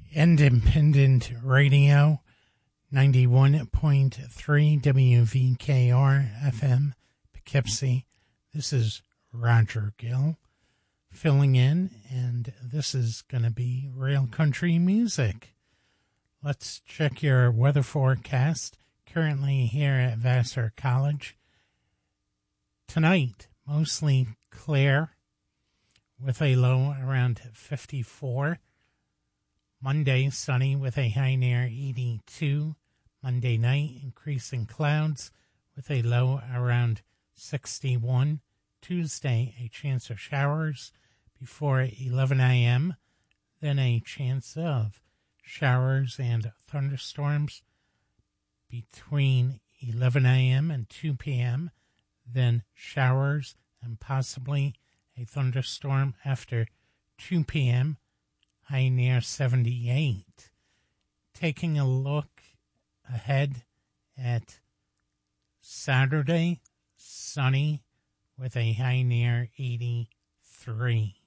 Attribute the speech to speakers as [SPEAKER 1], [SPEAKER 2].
[SPEAKER 1] Independent Radio, 91.3 WVKR FM, Poughkeepsie. This is Roger Gill filling in, and this is going to be Real Country Music. Let's check your weather forecast. Currently here at Vassar College. Tonight, mostly clear with a low around 54. Monday, sunny with a high near 82. Monday night, increasing clouds with a low around 61. Tuesday, a chance of showers before 11 a.m., then a chance of showers and thunderstorms between 11 a.m. and 2 p.m., then showers and possibly a thunderstorm after 2 p.m., high near 78. Taking a look ahead at Saturday, sunny with a high near 83.